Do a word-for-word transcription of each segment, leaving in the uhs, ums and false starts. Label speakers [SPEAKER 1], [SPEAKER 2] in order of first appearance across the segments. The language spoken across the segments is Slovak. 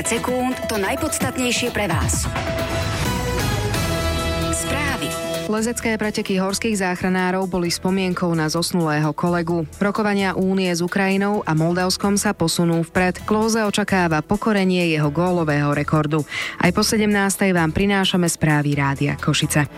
[SPEAKER 1] sekúnd to najpodstatnejšie pre vás. Správy.
[SPEAKER 2] Lezecké preteky horských záchranárov boli spomienkou na zosnulého kolegu. Rokovania únie s Ukrajinou a Moldavskom sa posunú vpred. Klose očakáva pokorenie jeho gólového rekordu. Aj po sedemnástej vám prinášame správy Rádia Košice.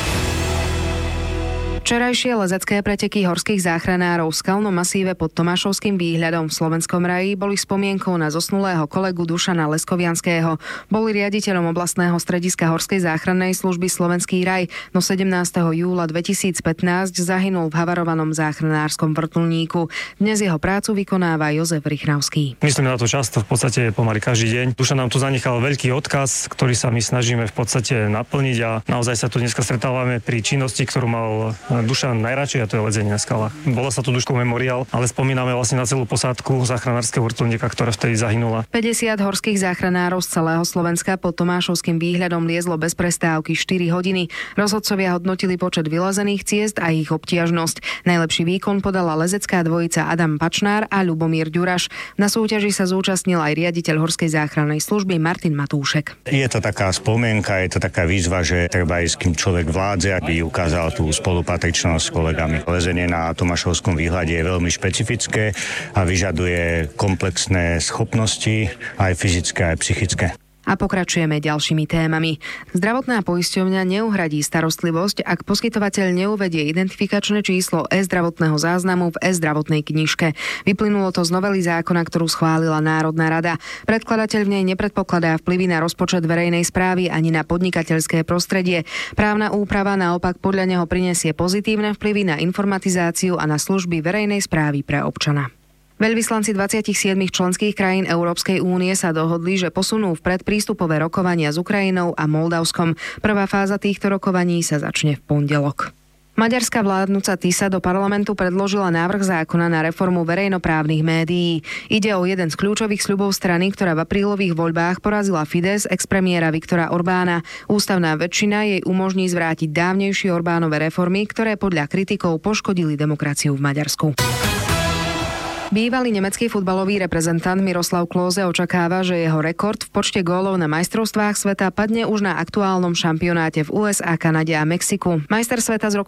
[SPEAKER 2] Včerajšie lezecké preteky horských záchranárov v skalnom masíve pod Tomášovským výhľadom v Slovenskom raji boli spomienkou na zosnulého kolegu Dušana Leskovianského. Boli riaditeľom oblastného strediska horskej záchrannej služby Slovenský raj, no sedemnásteho júla dvetisícpätnásť zahynul v havarovanom záchranárskom vrtuľníku. Dnes jeho prácu vykonáva Jozef Rychnavský.
[SPEAKER 3] Myslím na to často, v podstate pomaly každý deň. Dušan nám tu zanechal veľký odkaz, ktorý sa my snažíme v podstate naplniť a naozaj sa tu dneska stretávame pri činnosti, ktorú mal Dušan najradšej, a to je lezenie na skalách. Bola sa tu Duškov memoriál, ale spomíname vlastne na celú posádku záchranárskeho vrtuľníka, ktorá vtedy zahynula.
[SPEAKER 2] päťdesiat horských záchranárov z celého Slovenska pod Tomášovským výhľadom liezlo bez prestávky štyri hodiny. Rozhodcovia hodnotili počet vylezených ciest a ich obtiažnosť. Najlepší výkon podala lezecká dvojica Adam Pačnár a Ľubomír Ďuraš. Na súťaži sa zúčastnil aj riaditeľ horskej záchrannej služby Martin Matúšek.
[SPEAKER 4] Je to taká spomienka, je to taká výzva, že treba ísť, kým človek vládze, aby ukázal tú spoluprácu s kolegami. Lezenie na Tomášovskom výhľade je veľmi špecifické a vyžaduje komplexné schopnosti, aj fyzické, aj psychické.
[SPEAKER 2] A pokračujeme ďalšími témami. Zdravotná poisťovňa neuhradí starostlivosť, ak poskytovateľ neuvedie identifikačné číslo e-zdravotného záznamu v e-zdravotnej knižke. Vyplynulo to z novely zákona, ktorú schválila Národná rada. Predkladateľ v nej nepredpokladá vplyvy na rozpočet verejnej správy ani na podnikateľské prostredie. Právna úprava naopak podľa neho prinesie pozitívne vplyvy na informatizáciu a na služby verejnej správy pre občana. Veľvyslanci dvadsaťsedem členských krajín Európskej únie sa dohodli, že posunú vpred prístupové rokovania s Ukrajinou a Moldavskom. Prvá fáza týchto rokovaní sa začne v pondelok. Maďarská vládnuca Tisa do parlamentu predložila návrh zákona na reformu verejnoprávnych médií. Ide o jeden z kľúčových sľubov strany, ktorá v aprílových voľbách porazila Fides ex-premiéra Viktora Orbána. Ústavná väčšina jej umožní zvrátiť dávnejšie Orbánove reformy, ktoré podľa kritikov poškodili demokraciu v Maďarsku. Bývalý nemecký futbalový reprezentant Miroslav Klose očakáva, že jeho rekord v počte gólov na majstrovstvách sveta padne už na aktuálnom šampionáte v ú es á, Kanade a Mexiku. Majster sveta z roku